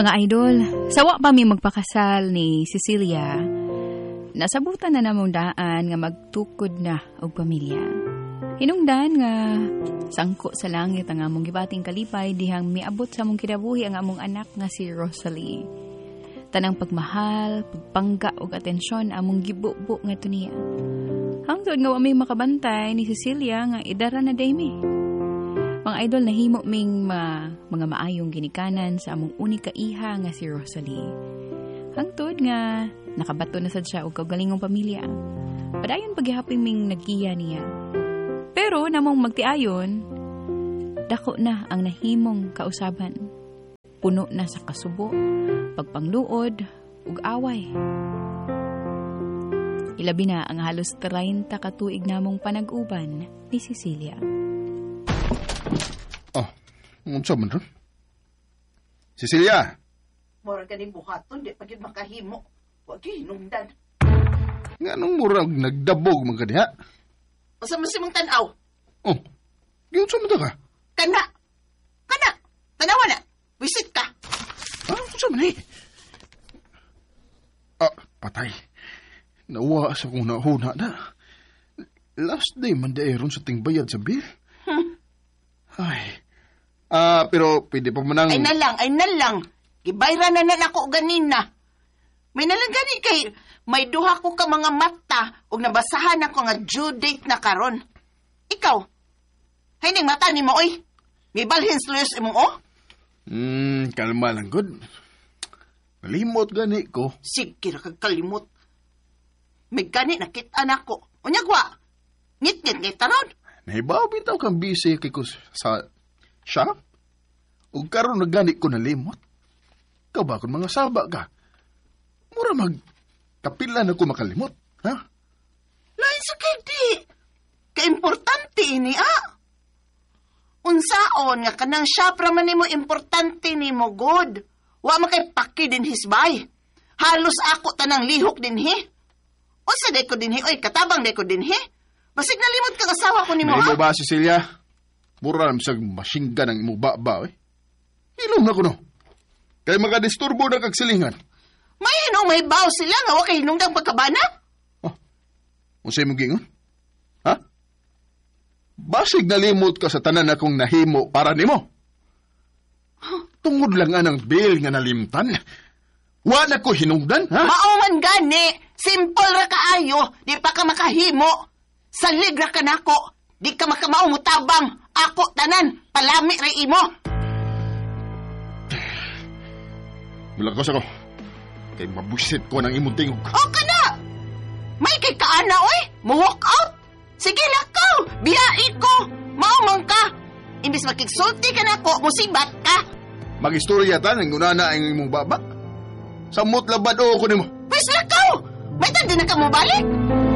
Mga idol, sawa pa mi magpakasal ni Cecilia, nasabutan na namong daan nga magtukod na og pamilya. Hinungdan nga sangko sa langit ang among gibating kalipay dihang miabot sa among kinabuhi ang among anak nga si Rosalie. Tanang pagmahal, pagpangga ug atensyon among gibubo nga tuniya. Hangtod nga wa may makabantay ni Cecilia nga idara na daymi. Mga idol, nahimo ming mga maayong ginikanan sa among unika iha nga si Rosalie. Hangtod nga nakabato na sad siya og kaugalingong pamilya. Padayon paghihapon ming nagkiya niya. Pero namong magtiayon, dako na ang nahimong kausaban. Puno na sa kasubo, pagpangluod ug away. Ilabi na ang halos 30 katuig namong panag-uban ni Cecilia. Unsa man ron? Cecilia! Mura ganing buhaton, di pagid makahimo. Huwag hinungdan. Nga nung murag nagdabog man ka diha? Masa mo si mong tanaw? Oh, unsa man ta ka? Kana! Tanawa na! Visit ka! Unsa man eh? Patay. Nawa sa kong nahuna na. Last day man daeron sa tingbayad sa bill. Ay... pero pwede pa manang... Ay na lang. Gibayran na ako ganina. May nalang gani kay may duha ko ka mga mata o nabasahan ako nga due date na karon. Ikaw, hay ning mata ni mo, oy. May balhin slurs imong, oh? Kalma lang, good. Kalimot gani ko. Sige ra kag kalimot. May gani nakita na ko. Unyagwa, ngit-ngit taron. Nahibaw bitaw kang busy kay ko sa... Siya? O karon nagani ko nalimot. Kabakon mga saba ka. Mura kapilan ako makalimot, ha? Lain sa kedi. Kaimportante ini, Unsaon nga kanang siya praman nimo importante nimo, God. Wa makay paki din hisbay. Halos ako tanang lihok din, he. Unsa day ko din, he? Oy, katabang day ko din, he. Basig nalimot kang asawa ko nimo, ha? May ba, Cecilia? Mura naman sa masingga ng imo ba, eh. Hilong na ko, no? Kaya makadisturbo na kagsilingan. May hinong may baw sila nga wa kay hinungdang pagkabana? Unsay mo gingon? Ha? Basig nalimot ka sa tanan akong nahimo para nimo. Tungod lang anang bill nga nalimtan. Wa na ko hinungdan, ha? Mauman gani. Simple ra kaayo. Di pa ka makahimo. Salig ra ka nako. Di ka makamao mutabang. Ako tanan. Palami ra imo. Mulagos ako. Kay mabusit ko ng imong tingog. O ka na! May kay kaana, oy! Mo-walk out! Sige lakaw! Biyai ko! Maumang ka! Imbis makigsulti ka na ko, musibat ka! Mag-istorya ta ng unana ang imong baba. Samot labad o ko nimo. Pwes lakaw! May tandi na ka mo balik?